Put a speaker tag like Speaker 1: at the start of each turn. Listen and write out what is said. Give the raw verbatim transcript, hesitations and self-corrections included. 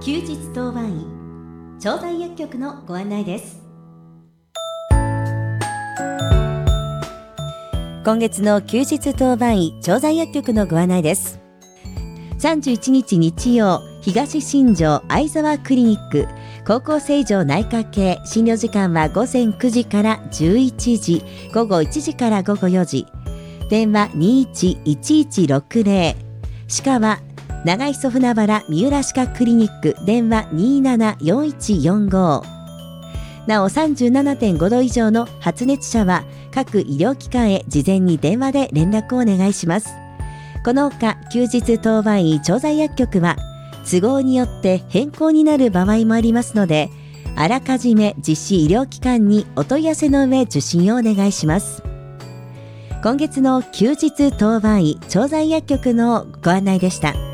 Speaker 1: 休日当番医調剤薬局のご案内です。今月の休日当番医調剤薬局のご案内です。さんじゅういちにち日曜、東新庄相沢クリニック高校生以上内科系、診療時間はごぜんくじからじゅういちじ、午後いちじから午後よじ。電話 にいちいちいちろくぜろ。歯科は長磯船原三浦歯科クリニック、電話 にーななよんいちよんご。なお さんじゅうななてんごど以上の発熱者は各医療機関へ事前に電話で連絡をお願いします。このほか休日当番医調剤薬局は都合によって変更になる場合もありますので、あらかじめ実施医療機関にお問い合わせの上受診をお願いします。今月の休日当番医調剤薬局のご案内でした。